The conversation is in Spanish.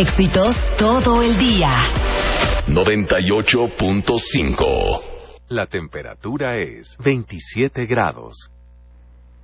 Éxitos todo el día. 98.5. La temperatura es 27 grados.